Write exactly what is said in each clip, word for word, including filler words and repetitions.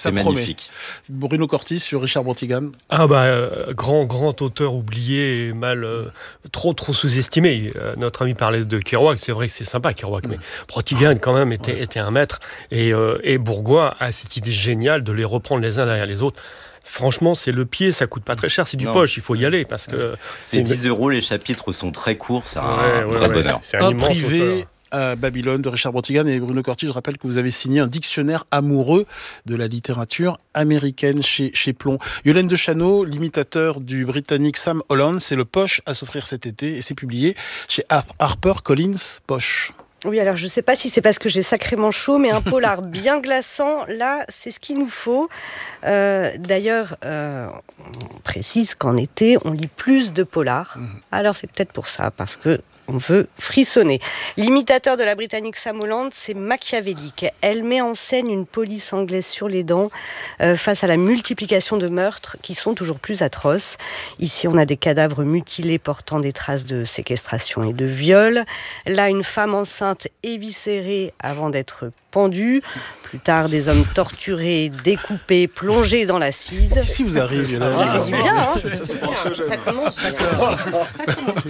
ça c'est promet. magnifique. Bruno Corti sur Richard Brantigan. Ah bah, euh, grand, grand auteur oublié et mal, euh, trop, trop sous-estimé. Euh, notre ami parlait de Kerouac, c'est vrai que c'est sympa Kerouac, mmh. mais Brantigan quand même était, ouais. était un maître. Et, euh, et Bourgois a cette idée géniale de les reprendre les uns derrière les autres. Franchement, c'est le pied, ça coûte pas très cher, c'est du non. poche, il faut y aller parce que... C'est, c'est dix euros, les chapitres sont très courts, c'est un ouais, ouais, vrai ouais. bonheur. C'est un, un immense privé auteur. À Babylone de Richard Brantigan et Bruno Corti. Je rappelle que vous avez signé un dictionnaire amoureux de la littérature américaine chez, chez Plomb. Yolande de Chano, l'imitateur du Britannique Sam Holland, c'est le poche à s'offrir cet été et c'est publié chez HarperCollins Poche. Oui, alors je ne sais pas si c'est parce que j'ai sacrément chaud, mais un polar bien glaçant, là, c'est ce qu'il nous faut. Euh, d'ailleurs, euh, on précise qu'en été, on lit plus de polars. Alors c'est peut-être pour ça, parce que on veut frissonner. L'imitateur de la Britannique Sam Holland, c'est machiavélique. Elle met en scène une police anglaise sur les dents euh, face à la multiplication de meurtres qui sont toujours plus atroces. Ici, on a des cadavres mutilés portant des traces de séquestration et de viol. Là, une femme enceinte éviscérée avant d'être pendue. Plus tard, des hommes torturés, découpés, plongés dans l'acide. Qu'est-ce qui vous arrive, Ça fait du bien, hein. Ça, ça, ça, ça commence. Ça commence.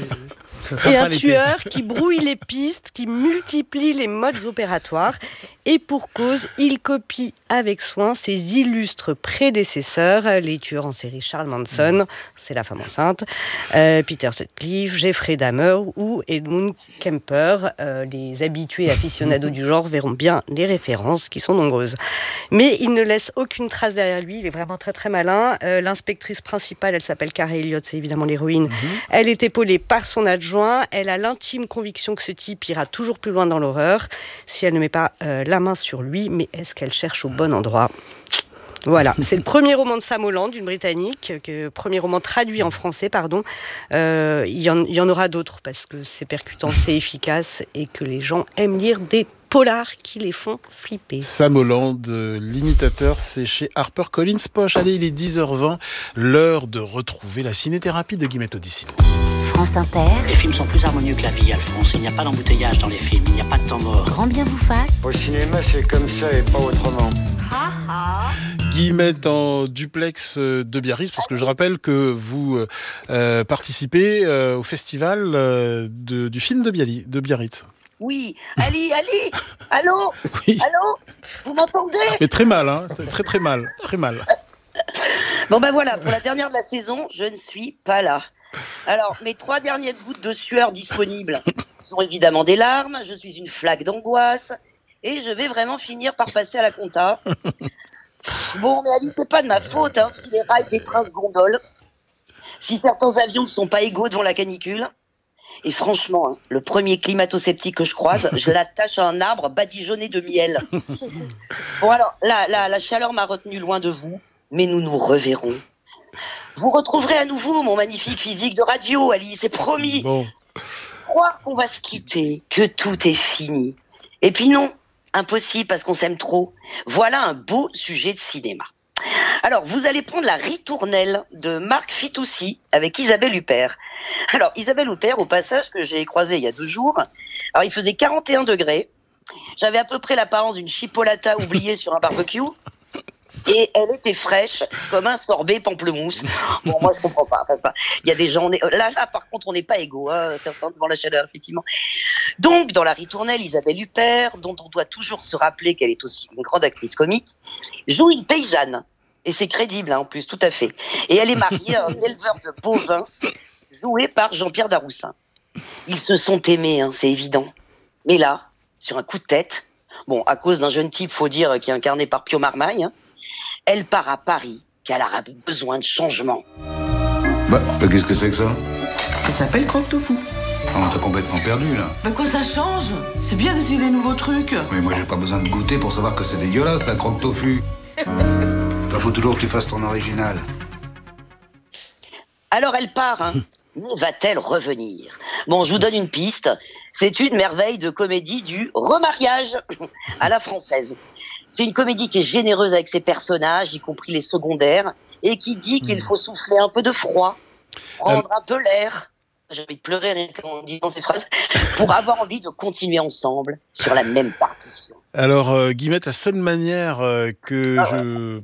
Et un tueur qui brouille les pistes, qui multiplie les modes opératoires. Et pour cause, il copie avec soin ses illustres prédécesseurs, les tueurs en série Charles Manson, c'est la femme enceinte, euh, Peter Sutcliffe, Jeffrey Dahmer ou Edmund Kemper. Euh, les habitués aficionados du genre verront bien les références qui sont nombreuses. Mais il ne laisse aucune trace derrière lui, il est vraiment très très malin. Euh, l'inspectrice principale, elle s'appelle Carey Elliott, c'est évidemment l'héroïne. Mm-hmm. Elle est épaulée par son adjoint, elle a l'intime conviction que ce type ira toujours plus loin dans l'horreur si elle ne met pas euh, la main sur lui, mais est-ce qu'elle cherche au bon endroit ? Voilà, c'est le premier roman de Sam Holland, une Britannique, que, premier roman traduit en français, pardon. Euh, il y en, il y en aura d'autres parce que c'est percutant, c'est efficace et que les gens aiment lire des polars qui les font flipper. Sam Holland, euh, l'imitateur, c'est chez HarperCollins Poche. Allez, il est dix heures vingt, l'heure de retrouver la ciné-thérapie de Guillemette Odissine. France Inter. Les films sont plus harmonieux que la vie, Alphonse. Il n'y a pas d'embouteillage dans les films, il n'y a pas de temps mort. Grand bien vous fasse. Au cinéma, c'est comme ça et pas autrement. Guillemette en duplex de Biarritz, parce que je rappelle que vous euh, participez euh, au festival euh, de, du film de, Biali, de Biarritz. Oui, Ali, Ali, allô, oui. Allô, vous m'entendez ? Mais très mal, hein, très très mal, très mal. Bon ben voilà, pour la dernière de la saison, je ne suis pas là. Alors, mes trois dernières gouttes de sueur disponibles sont évidemment des larmes, je suis une flaque d'angoisse, et je vais vraiment finir par passer à la compta. Bon, mais Ali, c'est pas de ma faute, hein, si les rails des trains se gondolent, si certains avions ne sont pas égaux devant la canicule. Et franchement, hein, le premier climato-sceptique que je croise, je l'attache à un arbre badigeonné de miel. Bon alors, la, la, la chaleur m'a retenu loin de vous, mais nous nous reverrons. Vous retrouverez à nouveau mon magnifique physique de radio, Ali, c'est promis. Bon. Croire qu'on va se quitter, que tout est fini. Et puis non, impossible parce qu'on s'aime trop. Voilà un beau sujet de cinéma. Alors, vous allez prendre la ritournelle de Marc Fitoussi avec Isabelle Huppert. Alors, Isabelle Huppert, au passage, que j'ai croisée il y a deux jours, alors il faisait quarante et un degrés. J'avais à peu près l'apparence d'une chipolata oubliée sur un barbecue. Et elle était fraîche comme un sorbet pamplemousse. Bon, moi, je comprends pas. Enfin, pas. Il y a des gens... Là, là, par contre, on n'est pas égaux, hein, certains devant la chaleur, effectivement. Donc, dans la ritournelle, Isabelle Huppert, dont on doit toujours se rappeler qu'elle est aussi une grande actrice comique, joue une paysanne. Et c'est crédible, hein, en plus, tout à fait. Et elle est mariée à un éleveur de bovins, joué par Jean-Pierre Daroussin. Ils se sont aimés, hein, c'est évident. Mais là, sur un coup de tête, bon, à cause d'un jeune type, faut dire, qui est incarné par Pio Marmaille, hein, elle part à Paris, car elle a besoin de changement. Bah, bah qu'est-ce que c'est que ça ? Ça s'appelle croque-tofu. Ah, t'as complètement perdu, là. Bah quoi, ça change ? C'est bien d'essayer des nouveaux trucs. Mais moi, j'ai pas besoin de goûter pour savoir que c'est dégueulasse, la croque-tofu. Il faut toujours que tu fasses ton original. Alors elle part, hein. Mais va-t-elle revenir ? Bon, je vous donne une piste. C'est une merveille de comédie du remariage à la française. C'est une comédie qui est généreuse avec ses personnages, y compris les secondaires, et qui dit qu'il faut souffler un peu de froid, prendre un peu l'air, j'ai envie de pleurer rien qu'en disant ces phrases, pour avoir envie de continuer ensemble sur la même partition. Alors, euh, Guillemette, la seule manière euh, que ah ouais. je